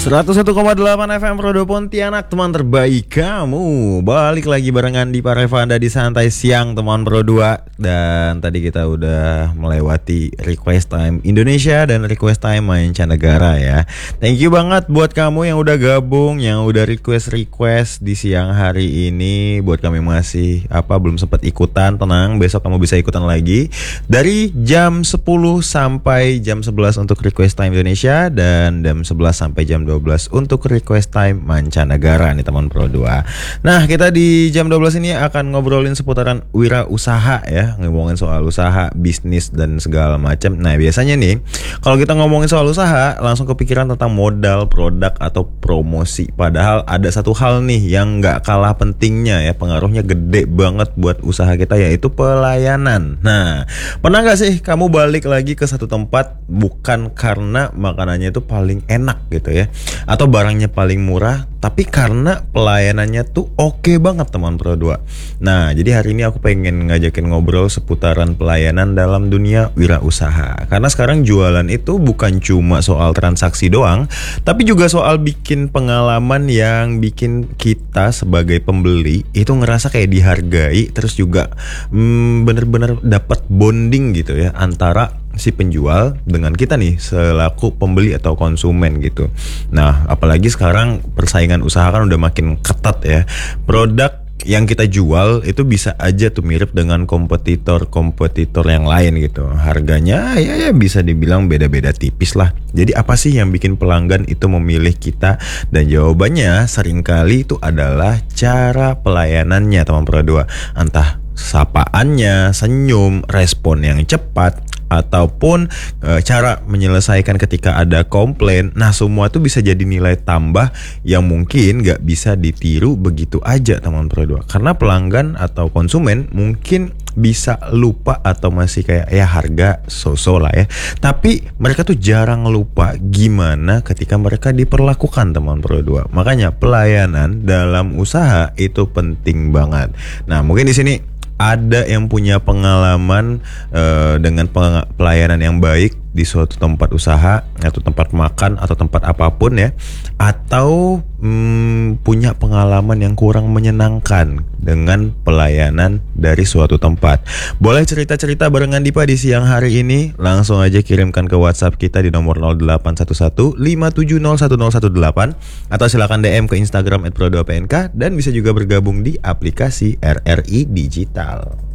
101,8 FM Prodo Pontianak, teman terbaik kamu. Balik lagi barengan di Parevanda di Santai Siang teman Pro 2. Dan tadi kita udah melewati request time Indonesia dan request time mancanegara ya. Thank you banget buat kamu yang udah gabung, yang udah request di siang hari ini. Buat kami masih belum sempat ikutan, tenang, besok kamu bisa ikutan lagi. Dari jam 10 sampai jam 11 untuk request time Indonesia, dan jam 11 sampai jam 12 untuk request time mancanegara nih teman Pro 2. Nah, kita di jam 12 ini akan ngobrolin seputaran wirausaha ya, ngomongin soal usaha, bisnis dan segala macam. Nah, biasanya nih kalau kita ngomongin soal usaha langsung kepikiran tentang modal, produk atau promosi. Padahal ada satu hal nih yang nggak kalah pentingnya ya, pengaruhnya gede banget buat usaha kita, yaitu pelayanan. Nah, pernah nggak sih kamu balik lagi ke satu tempat bukan karena makanannya itu paling enak gitu ya, atau barangnya paling murah, tapi karena pelayanannya tuh oke banget teman Pro 2. Nah, jadi hari ini aku pengen ngajakin ngobrol seputaran pelayanan dalam dunia wirausaha. Karena sekarang jualan itu bukan cuma soal transaksi doang, tapi juga soal bikin pengalaman yang bikin kita sebagai pembeli itu ngerasa kayak dihargai, terus juga bener-bener dapat bonding gitu ya antara si penjual dengan kita nih selaku pembeli atau konsumen gitu. Nah, apalagi sekarang persaingan usaha kan udah makin ketat ya. Produk yang kita jual itu bisa aja tuh mirip dengan kompetitor yang lain gitu. Harganya ya bisa dibilang beda-beda tipis lah. Jadi apa sih yang bikin pelanggan itu memilih kita? Dan jawabannya seringkali itu adalah cara pelayanannya teman Pro 2. Entah sapaannya, senyum, respon yang cepat, ataupun cara menyelesaikan ketika ada komplain. Nah, semua itu bisa jadi nilai tambah yang mungkin gak bisa ditiru begitu aja teman Pro 2. Karena pelanggan atau konsumen mungkin bisa lupa atau masih kayak ya harga so-so lah ya, tapi mereka tuh jarang lupa gimana ketika mereka diperlakukan teman Pro 2. Makanya pelayanan dalam usaha itu penting banget. Nah, mungkin di sini ada yang punya pengalaman dengan pelayanan yang baik di suatu tempat usaha atau tempat makan atau tempat apapun ya, atau punya pengalaman yang kurang menyenangkan dengan pelayanan dari suatu tempat. Boleh cerita-cerita barengan Dipa di siang hari ini? Langsung aja kirimkan ke WhatsApp kita di nomor 0811 5701018, atau silakan DM ke Instagram @pro2pnk, dan bisa juga bergabung di aplikasi RRI Digital.